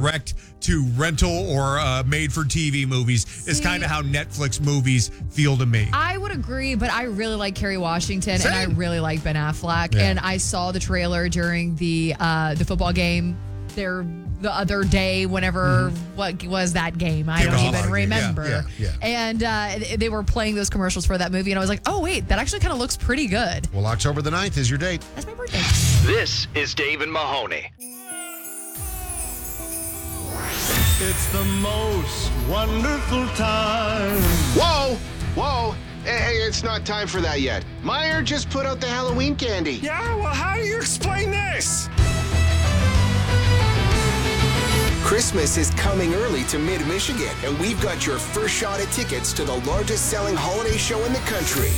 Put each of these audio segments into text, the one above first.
direct to rental or made for TV movies is kind of how Netflix movies feel to me. I would agree, but I really like Kerry Washington. Same. And I really like Ben Affleck. Yeah. And I saw the trailer during the football game there the other day, whenever, what was that game? I don't even remember. Yeah. And they were playing those commercials for that movie, and I was like, oh, wait, that actually kind of looks pretty good. Well, October the 9th is your date. That's my birthday. This is Dave and Mahoney. It's the most wonderful time. Whoa. Hey, it's not time for that yet. Meijer just put out the Halloween candy. Yeah, well, how do you explain this? Christmas is coming early to Mid-Michigan, and we've got your first shot at tickets to the largest selling holiday show in the country.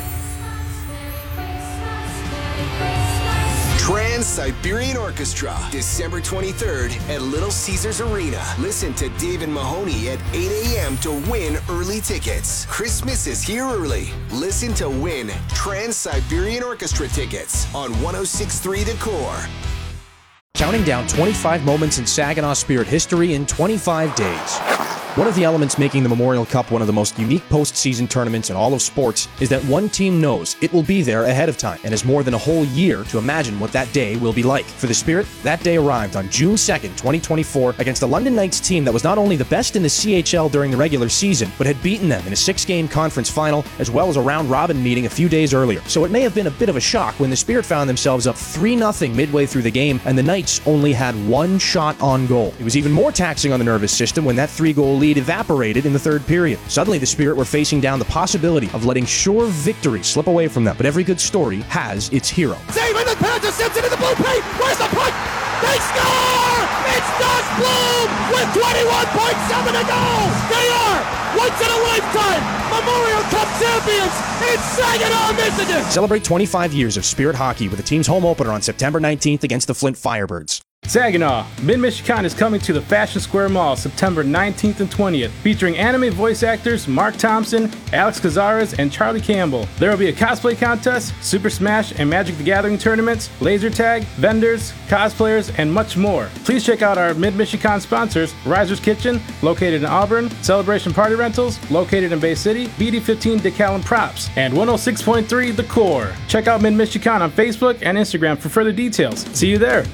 Trans-Siberian Orchestra, December 23rd at Little Caesars Arena. Listen to Dave and Mahoney at 8 a.m. to win early tickets. Christmas is here early. Listen to win Trans-Siberian Orchestra tickets on 106.3 The Core. Counting down 25 moments in Saginaw Spirit history in 25 days. One of the elements making the Memorial Cup one of the most unique postseason tournaments in all of sports is that one team knows it will be there ahead of time and has more than a whole year to imagine what that day will be like. For the Spirit, that day arrived on June 2nd, 2024 against the London Knights team that was not only the best in the CHL during the regular season, but had beaten them in a 6-game conference final as well as a round-robin meeting a few days earlier. So it may have been a bit of a shock when the Spirit found themselves up 3-0 midway through the game and the Knights only had one shot on goal. It was even more taxing on the nervous system when that 3-goal lead evaporated in the third period. Suddenly, the Spirit were facing down the possibility of letting sure victory slip away from them. But every good story has its hero. Save and the pass to Simpson in the blue paint. Where's the puck? They score! It's Josh Bloom with 21.7 to go. They are once in a lifetime Memorial Cup champions in Saginaw, Michigan. Celebrate 25 years of Spirit hockey with the team's home opener on September 19th against the Flint Firebirds. Saginaw, Mid-Michigan is coming to the Fashion Square Mall September 19th and 20th, featuring anime voice actors Mark Thompson, Alex Cazares, and Charlie Campbell. There will be a cosplay contest, Super Smash and Magic the Gathering tournaments, laser tag, vendors, cosplayers, and much more. Please check out our Mid-Michigan sponsors, Riser's Kitchen, located in Auburn, Celebration Party Rentals, located in Bay City, BD15 Decal and Props, and 106.3 The Core. Check out Mid-Michigan on Facebook and Instagram for further details. See you there.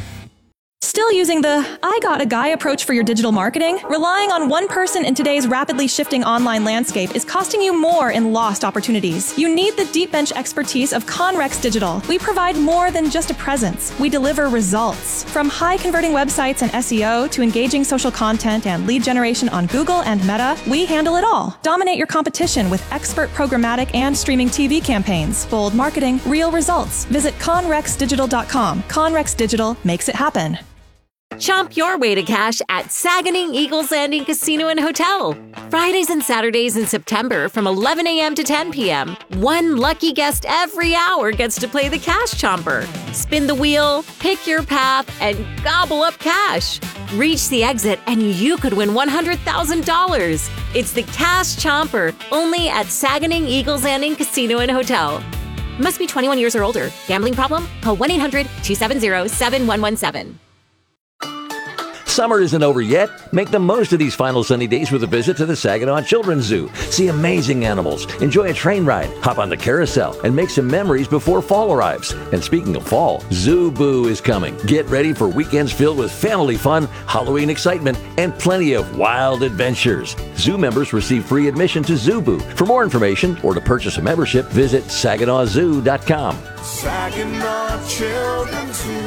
Still using the I got a guy approach for your digital marketing? Relying on one person in today's rapidly shifting online landscape is costing you more in lost opportunities. You need the deep bench expertise of Conrex Digital. We provide more than just a presence. We deliver results. From high converting websites and SEO to engaging social content and lead generation on Google and Meta, we handle it all. Dominate your competition with expert programmatic and streaming TV campaigns. Bold marketing, real results. Visit conrexdigital.com. Conrex Digital makes it happen. Chomp your way to cash at Saganing Eagles Landing Casino and Hotel. Fridays and Saturdays in September from 11 a.m. to 10 p.m. One lucky guest every hour gets to play the Cash Chomper. Spin the wheel, pick your path, and gobble up cash. Reach the exit and you could win $100,000. It's the Cash Chomper, only at Saganing Eagles Landing Casino and Hotel. Must be 21 years or older. Gambling problem? Call 1-800-270-7117. Summer isn't over yet. Make the most of these final sunny days with a visit to the Saginaw Children's Zoo. See amazing animals, enjoy a train ride, hop on the carousel, and make some memories before fall arrives. And speaking of fall, Zoo Boo is coming. Get ready for weekends filled with family fun, Halloween excitement, and plenty of wild adventures. Zoo members receive free admission to Zoo Boo. For more information or to purchase a membership, visit SaginawZoo.com. Saginaw Children's Zoo.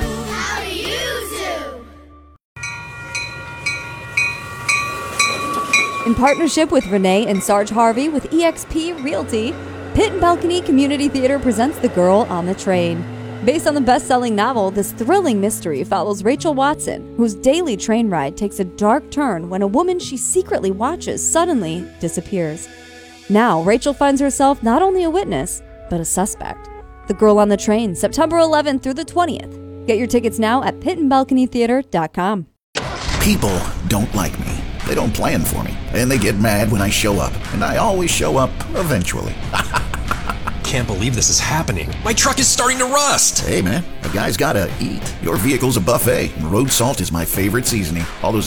In partnership with Renee and Sarge Harvey with eXp Realty, Pit and Balcony Community Theater presents The Girl on the Train. Based on the best-selling novel, this thrilling mystery follows Rachel Watson, whose daily train ride takes a dark turn when a woman she secretly watches suddenly disappears. Now, Rachel finds herself not only a witness, but a suspect. The Girl on the Train, September 11th through the 20th. Get your tickets now at pitandbalconytheater.com. People don't like me. They don't plan for me, and they get mad when I show up, and I always show up eventually. Can't believe this is happening. My truck is starting to rust. Hey man, a guy's gotta eat. Your vehicle's a buffet, and road salt is my favorite seasoning. All those